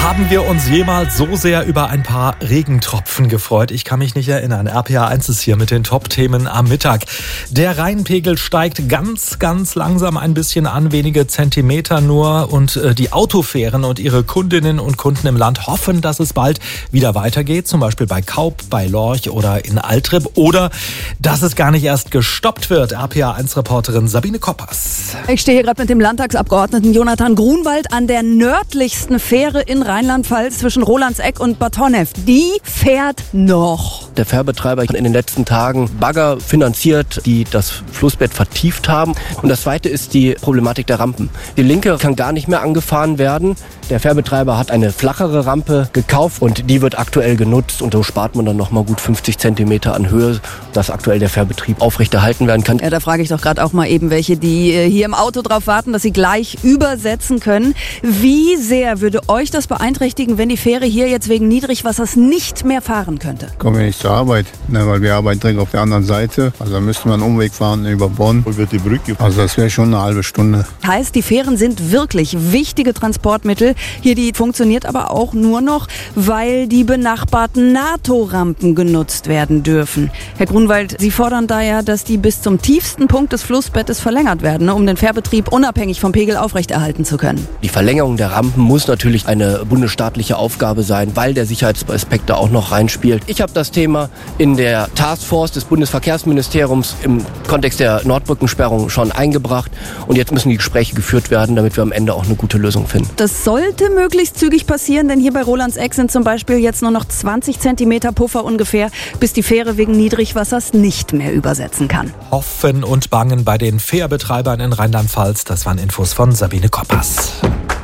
Haben wir uns jemals so sehr über ein paar Regentropfen gefreut? Ich kann mich nicht erinnern. RPA 1 ist hier mit den Top-Themen am Mittag. Der Rheinpegel steigt ganz langsam ein bisschen an, wenige Zentimeter nur. Und die Autofähren und ihre Kundinnen und Kunden im Land hoffen, dass es bald wieder weitergeht. Zum Beispiel bei Kaup, bei Lorch oder in Altrib. Oder dass es gar nicht erst gestoppt wird. RPA 1-Reporterin Sabine Koppers. Ich stehe hier gerade mit dem Landtagsabgeordneten Jonathan Grunwald an der nördlichsten Fähre in Rheinland-Pfalz zwischen Rolandseck und Bad Honnef. Die fährt noch. Der Fährbetreiber hat in den letzten Tagen Bagger finanziert, die das Flussbett vertieft haben. Und das zweite ist die Problematik der Rampen. Die linke kann gar nicht mehr angefahren werden. Der Fährbetreiber hat eine flachere Rampe gekauft und die wird aktuell genutzt. Und so spart man dann nochmal gut 50 Zentimeter an Höhe, dass aktuell der Fährbetrieb aufrechterhalten werden kann. Ja, da frage ich doch gerade auch mal eben welche, die hier im Auto drauf warten, dass sie gleich übersetzen können. Wie sehr würde euch das beeinträchtigen, wenn die Fähre hier jetzt wegen Niedrigwassers nicht mehr fahren könnte? Kommen wir nicht zur Arbeit, weil wir arbeiten direkt auf der anderen Seite. Also da müsste man einen Umweg fahren über Bonn. Wo wird die Brücke? Also das wäre schon eine halbe Stunde. Heißt, die Fähren sind wirklich wichtige Transportmittel. Hier, die funktioniert aber auch nur noch, weil die benachbarten NATO-Rampen genutzt werden dürfen. Herr Grunwald, Sie fordern da ja, dass die bis zum tiefsten Punkt des Flussbettes verlängert werden, um den Fährbetrieb unabhängig vom Pegel aufrechterhalten zu können. Die Verlängerung der Rampen muss natürlich eine bundesstaatliche Aufgabe sein, weil der Sicherheitsaspekt da auch noch reinspielt. Ich habe das Thema in der Taskforce des Bundesverkehrsministeriums im Kontext der Nordbrückensperrung schon eingebracht. Und jetzt müssen die Gespräche geführt werden, damit wir am Ende auch eine gute Lösung finden. Das sollte möglichst zügig passieren, denn hier bei Rolandseck sind zum Beispiel jetzt nur noch 20 Zentimeter Puffer ungefähr, bis die Fähre wegen Niedrigwassers nicht mehr übersetzen kann. Hoffen und bangen bei den Fährbetreibern in Rheinland-Pfalz. Das waren Infos von Sabine Koppers.